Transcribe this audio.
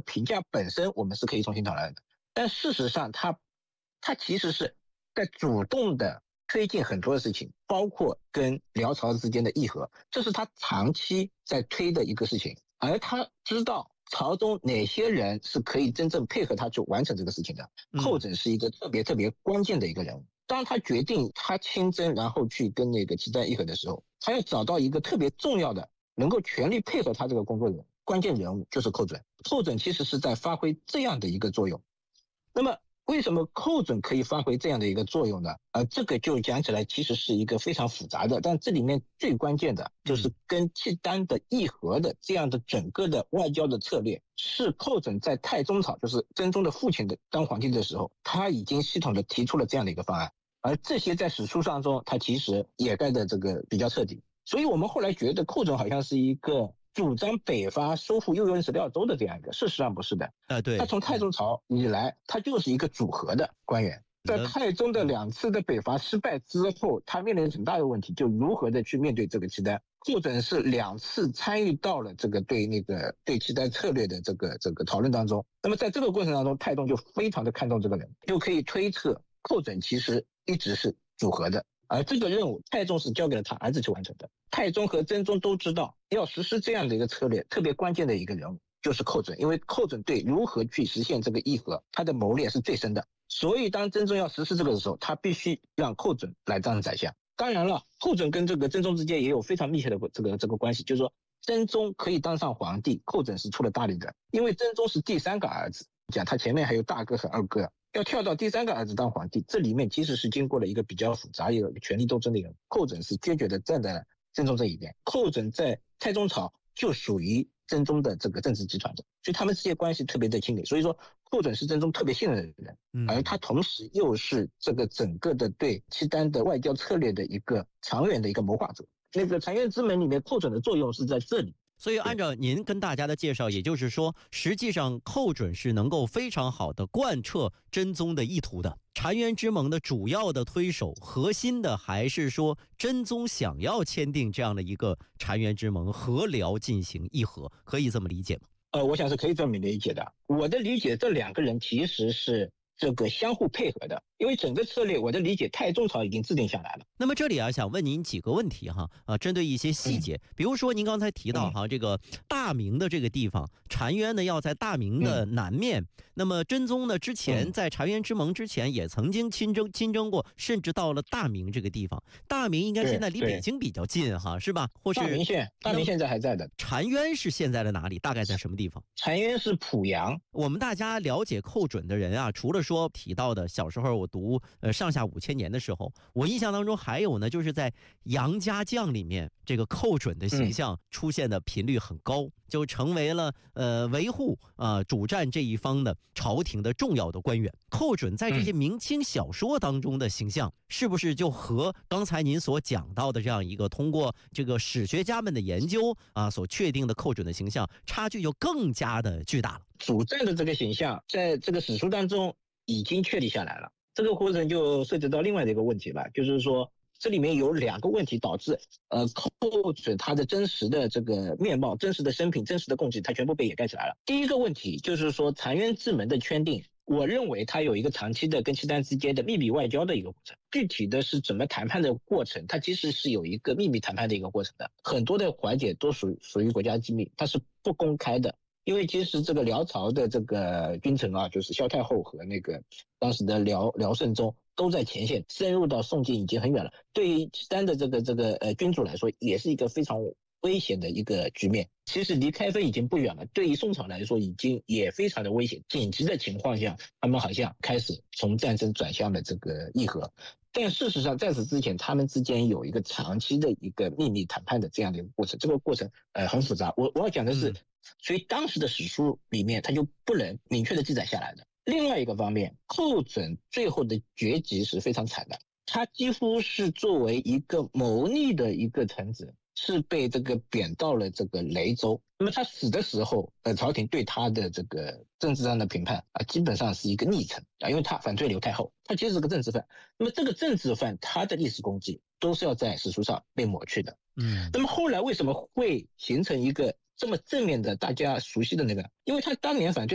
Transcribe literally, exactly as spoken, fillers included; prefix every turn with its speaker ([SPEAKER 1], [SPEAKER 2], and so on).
[SPEAKER 1] 评价本身我们是可以重新讨论的，但事实上他他其实是在主动的推进很多的事情，包括跟辽朝之间的议和，这是他长期在推的一个事情，而他知道朝中哪些人是可以真正配合他去完成这个事情的。寇准是一个特别特别关键的一个人物。当他决定他亲征然后去跟那个契丹议和的时候，他要找到一个特别重要的能够全力配合他这个工作人关键人物，就是寇准。寇准其实是在发挥这样的一个作用。那么为什么寇准可以发挥这样的一个作用呢？呃，这个就讲起来其实是一个非常复杂的，但这里面最关键的就是跟契丹的议和的这样的整个的外交的策略，是寇准在太宗朝，就是真宗的父亲的当皇帝的时候，他已经系统的提出了这样的一个方案，而这些在史书上中他其实掩盖的这个比较彻底。所以我们后来觉得寇准好像是一个主张北伐收复右元十廖州的这样一个，事实上不是的。
[SPEAKER 2] 啊，对，
[SPEAKER 1] 他从太宗朝以来，他就是一个组合的官员。在太宗的两次的北伐失败之后，他面临很大的问题，就如何的去面对这个契丹。寇准是两次参与到了这个对那个对契丹策略的这个这个讨论当中。那么在这个过程当中，太宗就非常的看重这个人，就可以推测寇准其实一直是组合的。而这个任务太宗是交给了他儿子去完成的。太宗和真宗都知道要实施这样的一个策略，特别关键的一个人物就是寇准，因为寇准对如何去实现这个议和，他的谋略是最深的。所以当真宗要实施这个的时候，他必须让寇准来当宰相。当然了，寇准跟这个真宗之间也有非常密切的这个这个关系，就是说真宗可以当上皇帝，寇准是出了大力的，因为真宗是第三个儿子，讲他前面还有大哥和二哥，要跳到第三个儿子当皇帝，这里面其实是经过了一个比较复杂一个权力斗争的一个，寇准是坚决的站在了真宗这一边。寇准在太宗朝就属于真宗的这个政治集团的，所以他们之间关系特别的亲密。所以说寇准是真宗特别信任的人，而他同时又是这个整个的对契丹的外交策略的一个长远的一个谋划者。那个澶渊之门里面寇准的作用是在这里。
[SPEAKER 2] 所以按照您跟大家的介绍，也就是说实际上寇准是能够非常好的贯彻真宗的意图的。澶渊之盟的主要的推手，核心的还是说真宗想要签订这样的一个澶渊之盟，和辽进行议和，可以这么理解吗？
[SPEAKER 1] 呃，我想是可以这么理解的。我的理解，这两个人其实是这个相互配合的，因为整个策略我的理解太宗朝已经制定下来了。
[SPEAKER 2] 那么这里啊，想问您几个问题哈，啊，针对一些细节，比如说您刚才提到哈，这个大明的这个地方，澶渊呢要在大明的南面，那么真宗呢之前在澶渊之盟之前也曾经亲征亲征过，甚至到了大明这个地方。大明应该现在离北京比较近哈，是吧？或是
[SPEAKER 1] 大明县，大明现在还在的。
[SPEAKER 2] 澶渊是现在的哪里？大概在什么地方？
[SPEAKER 1] 澶渊是濮阳。
[SPEAKER 2] 我们大家了解寇准的人啊，除了说提到的小时候我读呃上下五千年的时候，我印象当中还有呢，就是在杨家将里面，这个寇准的形象出现的频率很高，嗯、就成为了呃维护啊、呃、主战这一方的朝廷的重要的官员。寇准在这些明清小说当中的形象，嗯、是不是就和刚才您所讲到的这样一个通过这个史学家们的研究啊所确定的寇准的形象差距就更加的巨大了？
[SPEAKER 1] 主战的这个形象在这个史书当中已经确立下来了。这个过程就涉及到另外的一个问题了，就是说这里面有两个问题导致呃寇准他的真实的这个面貌、真实的生平、真实的供给，它全部被掩盖起来了。第一个问题就是说澶渊之盟的圈定，我认为它有一个长期的跟契丹之间的秘密外交的一个过程，具体的是怎么谈判的过程，它其实是有一个秘密谈判的一个过程的，很多的环节都属属于国家机密，它是不公开的。因为其实这个辽朝的这个君臣啊，就是萧太后和那个当时的辽辽圣宗都在前线，深入到宋境已经很远了。对于契丹的这个这个呃君主来说，也是一个非常危险的一个局面。其实离开分已经不远了，对于宋朝来说已经也非常的危险。紧急的情况下，他们好像开始从战争转向了这个议和。但事实上在此之前他们之间有一个长期的一个秘密谈判的这样的一个过程，这个过程呃很复杂。我我要讲的是、嗯所以当时的史书里面他就不能明确的记载下来的。另外一个方面，寇准最后的结局是非常惨的，他几乎是作为一个谋逆的一个臣子，是被这个贬到了这个雷州。那么他死的时候，呃，朝廷对他的这个政治上的评判啊，基本上是一个逆臣啊，因为他反对刘太后，他其实是个政治犯。那么这个政治犯他的历史功绩都是要在史书上被抹去的。嗯，那么后来为什么会形成一个这么正面的大家熟悉的那个？因为他当年反对